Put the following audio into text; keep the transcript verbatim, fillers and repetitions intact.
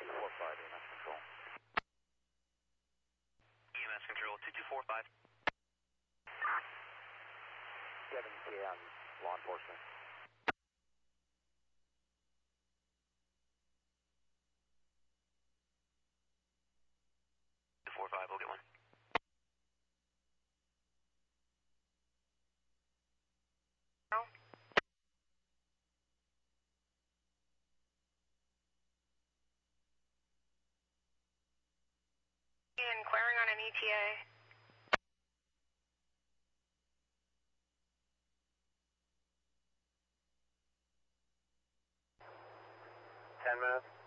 two four five, E M S Control. E M S Control, two two four five. seven K on law enforcement. two four five, we'll get one. Inquiring on an E T A. Ten minutes.